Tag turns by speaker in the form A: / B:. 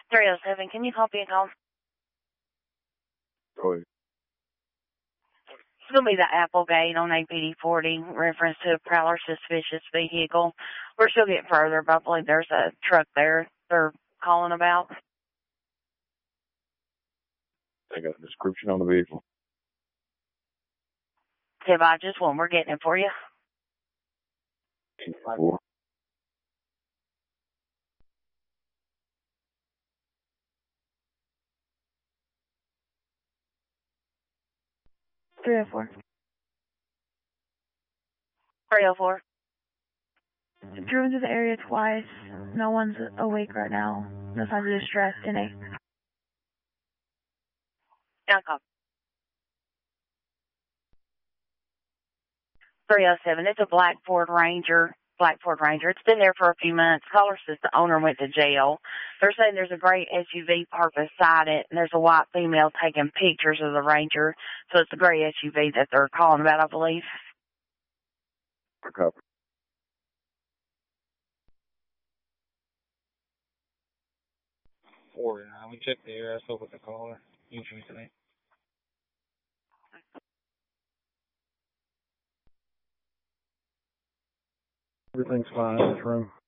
A: 307, can you copy a call?
B: Go ahead.
A: It's going to be the Applegate on APD 40, reference to a prowler suspicious vehicle. We're still getting further, but I believe there's a truck there they're calling about.
B: I got a description on the vehicle.
A: If I just one, we're getting it for you.
B: 4.
A: Three oh four. 304.
C: Driven to the area twice. No one's awake right now. No signs of distress in a.
A: Down call. 307. It's a Black Ford Ranger. It's been there for a few months. Caller says the owner went to jail. They're saying there's a gray SUV parked beside it, and there's a white female taking pictures of the Ranger. So it's the gray SUV that they're calling about, I believe.
B: Copy.
D: We checked the area. I spoke with the caller. Usually today.
B: Everything's fine in this room.